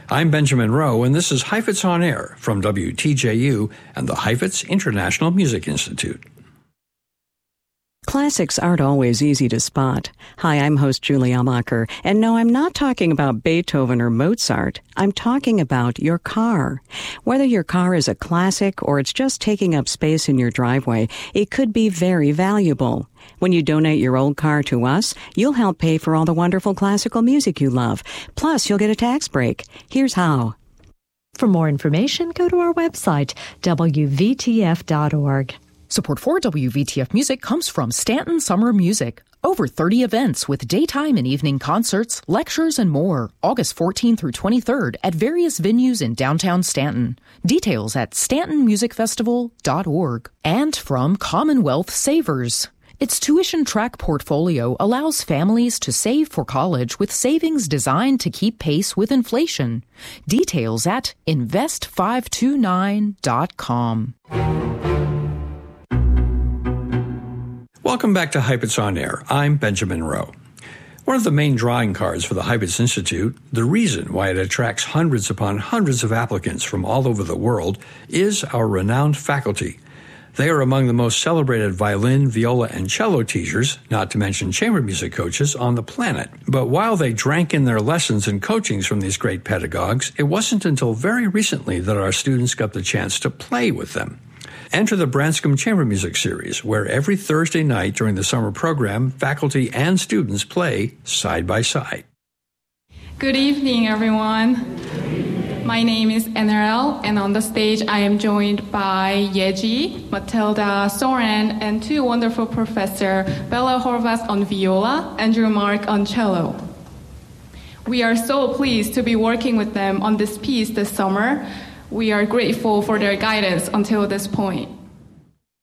I'm Benjamin Rowe, and this is Heifetz on Air from WTJU and the Heifetz International Music Institute. Classics aren't always easy to spot. Hi, I'm host Julie Amacher, and no, I'm not talking about Beethoven or Mozart. I'm talking about your car. Whether your car is a classic or it's just taking up space in your driveway, it could be very valuable. When you donate your old car to us, you'll help pay for all the wonderful classical music you love. Plus, you'll get a tax break. Here's how. For more information, go to our website, wvtf.org. Support for WVTF Music comes from Stanton Summer Music. Over 30 events with daytime and evening concerts, lectures, and more. August 14th through 23rd at various venues in downtown Stanton. Details at stantonmusicfestival.org. And from Commonwealth Savers. Its tuition track portfolio allows families to save for college with savings designed to keep pace with inflation. Details at invest529.com. Welcome back to Heifetz on Air. I'm Benjamin Rowe. One of the main drawing cards for the Heifetz Institute, the reason why it attracts hundreds upon hundreds of applicants from all over the world, is our renowned faculty. They are among the most celebrated violin, viola, and cello teachers, not to mention chamber music coaches, on the planet. But while they drank in their lessons and coachings from these great pedagogues, it wasn't until very recently that our students got the chance to play with them. Enter the Branscombe Chamber Music Series, where every Thursday night during the summer program, faculty and students play side by side. Good evening, everyone. My name is NRL, and on the stage I am joined by Yeji, Matilda, Soren, and two wonderful professors, Bella Horvath on viola, Andrew Mark on cello. We are so pleased to be working with them on this piece this summer. We are grateful for their guidance until this point.